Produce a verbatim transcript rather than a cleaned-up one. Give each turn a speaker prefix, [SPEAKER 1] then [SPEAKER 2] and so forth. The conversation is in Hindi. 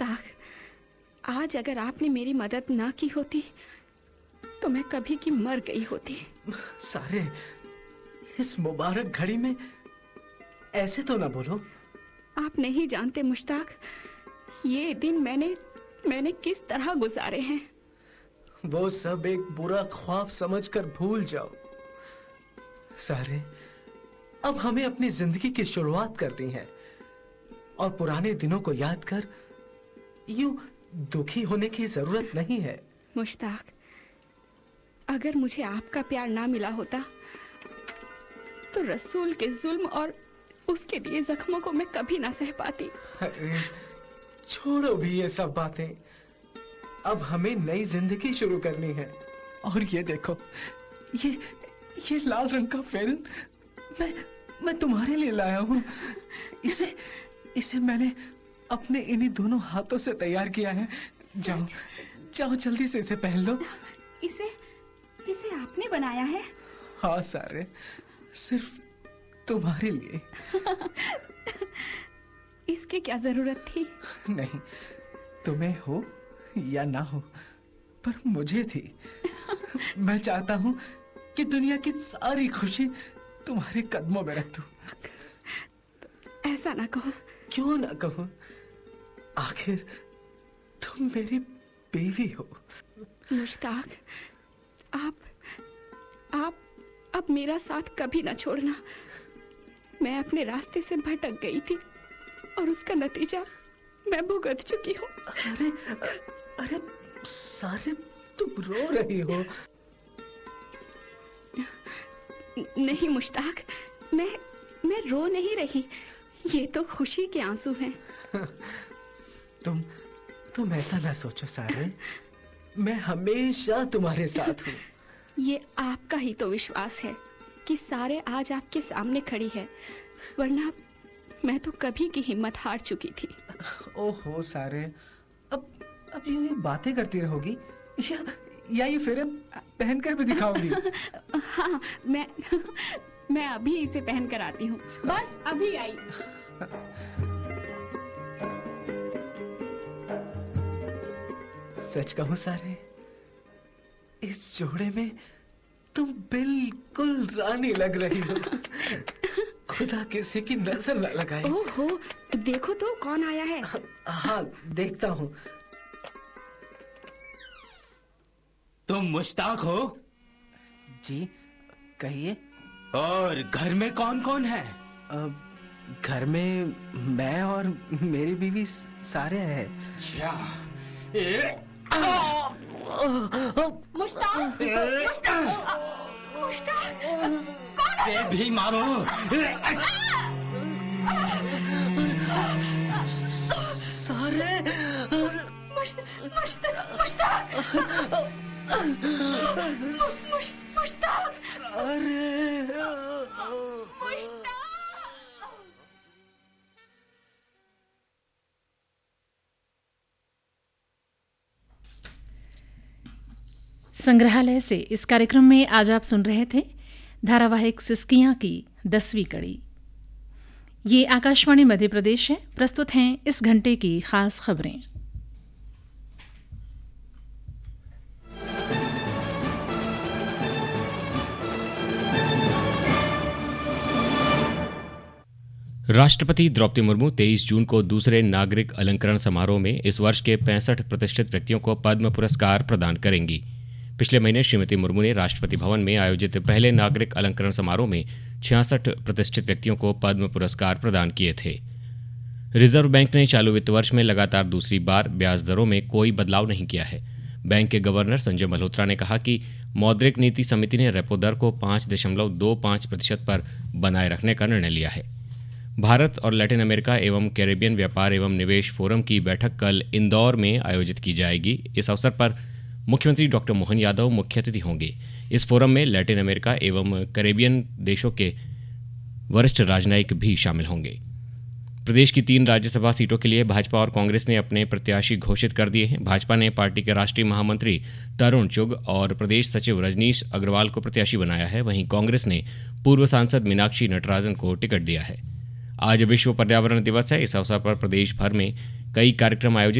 [SPEAKER 1] मुश्ताक, आज अगर आपने मेरी मदद ना की होती तो मैं कभी की मर गई होती।
[SPEAKER 2] सारे, इस मुबारक घड़ी में ऐसे तो ना बोलो।
[SPEAKER 1] आप नहीं जानते मुश्ताक, ये दिन मैंने मैंने किस तरह गुजारे हैं।
[SPEAKER 2] वो सब एक बुरा ख्वाब समझकर भूल जाओ। सारे, अब हमें अपनी जिंदगी की शुरुआत करनी है और पुराने दिनों को याद कर यूं दुखी होने की जरूरत नहीं है।
[SPEAKER 1] मुश्ताक, अगर मुझे आपका प्यार ना मिला होता तो रसूल के जुल्म और उसके दिए जख्मों को मैं कभी ना सह पाती।
[SPEAKER 2] अरे छोड़ो भी ये सब बातें, अब हमें नई जिंदगी शुरू करनी है। और ये देखो, ये ये लाल रंग का फैन मैं मैं तुम्हारे लिए लाया हूँ। इसे इसे मैंने अपने इन्हीं दोनों हाथों से तैयार किया है। जाओ जाओ जल्दी से इसे पहन लो।
[SPEAKER 1] इसे इसे आपने बनाया है?
[SPEAKER 2] हाँ सारे, सिर्फ तुम्हारे लिए।
[SPEAKER 1] इसकी क्या जरूरत थी?
[SPEAKER 2] नहीं, तुम्हें हो या ना हो, पर मुझे थी। मैं चाहता हूँ कि दुनिया की सारी खुशी तुम्हारे कदमों में रख दूं।
[SPEAKER 1] ऐसा ना कहो।
[SPEAKER 2] क्यों ना कहूँ? आखिर तुम मेरी बीवी हो।
[SPEAKER 1] मुश्ताक, आप आप अब मेरा साथ कभी ना छोड़ना। मैं अपने रास्ते से भटक गई थी और उसका नतीजा मैं भुगत चुकी हूँ।
[SPEAKER 2] अरे अरे सारे, तुम रो रही हो।
[SPEAKER 1] नहीं मुश्ताक, मैं मैं रो नहीं रही, ये तो खुशी के आंसू हैं।
[SPEAKER 2] तुम तुम ऐसा ना सोचो सारे, मैं हमेशा तुम्हारे साथ हूँ।
[SPEAKER 1] ये आपका ही तो विश्वास है कि सारे आज आपके सामने खड़ी है, वरना मैं तो कभी की हिम्मत हार चुकी थी।
[SPEAKER 2] ओहो सारे, अब अब यूं ही बातें करती रहोगी या या ये फिर पहनकर भी दिखाओगी?
[SPEAKER 1] हाँ, मैं मैं अभी इसे पहन कर आती हूँ, बस अभी आई।
[SPEAKER 2] सच कहूं सारे, इस जोड़े में तुम बिल्कुल रानी लग रही हो। खुदा किसी की नजर न लगाए।
[SPEAKER 1] ओहो, देखो तो कौन आया है।
[SPEAKER 2] हाँ, देखता हूँ।
[SPEAKER 3] तुम मुश्ताक हो?
[SPEAKER 2] जी, कहिए।
[SPEAKER 3] और घर में कौन कौन है?
[SPEAKER 2] घर में मैं और मेरी बीवी सारे हैं।
[SPEAKER 3] अच्छा,
[SPEAKER 1] मुश्ताक, मुश्ताक, मुश्ताक, कौन है?
[SPEAKER 3] ये भी मारो।
[SPEAKER 2] सारे,
[SPEAKER 1] मुश्ताक, मुश्ताक, मुश्ताक,
[SPEAKER 2] सारे,
[SPEAKER 1] मुश्ताक।
[SPEAKER 4] संग्रहालय से इस कार्यक्रम में आज आप सुन रहे थे धारावाहिक सिसकियां की दसवीं कड़ी। ये आकाशवाणी मध्य प्रदेश है। प्रस्तुत हैं इस घंटे की खास खबरें।
[SPEAKER 5] राष्ट्रपति द्रौपदी मुर्मू तेईस जून को दूसरे नागरिक अलंकरण समारोह में इस वर्ष के पैंसठ प्रतिष्ठित व्यक्तियों को पद्म पुरस्कार प्रदान करेंगी। पिछले महीने श्रीमती मुर्मू ने राष्ट्रपति भवन में आयोजित पहले नागरिक अलंकरण समारोह में छियासठ प्रतिष्ठित व्यक्तियों को पद्म पुरस्कार प्रदान किए थे। रिजर्व बैंक ने चालू वित्त वर्ष में लगातार दूसरी बार ब्याज दरों में कोई बदलाव नहीं किया है। बैंक के गवर्नर संजय मल्होत्रा ने कहा कि मौद्रिक नीति समिति ने रेपो दर को पाँच दशमलव दो पाँच प्रतिशत पर बनाए रखने का निर्णय लिया है। भारत और लैटिन अमेरिका एवं कैरेबियन व्यापार एवं निवेश फोरम की बैठक कल इंदौर में आयोजित की जाएगी। इस अवसर पर मुख्यमंत्री डॉक्टर मोहन यादव मुख्य अतिथि होंगे। इस फोरम में लैटिन अमेरिका एवं कैरेबियन देशों के वरिष्ठ राजनयिक भी शामिल होंगे। प्रदेश की तीन राज्यसभा सीटों के लिए भाजपा और कांग्रेस ने अपने प्रत्याशी घोषित कर दिए हैं। भाजपा ने पार्टी के राष्ट्रीय महामंत्री तरुण चुग और प्रदेश सचिव रजनीश अग्रवाल को प्रत्याशी बनाया है। वहीं कांग्रेस ने पूर्व सांसद मीनाक्षी नटराजन को टिकट दिया है। आज विश्व पर्यावरण दिवस है। इस अवसर पर प्रदेश भर में कई कार्यक्रम आयोजित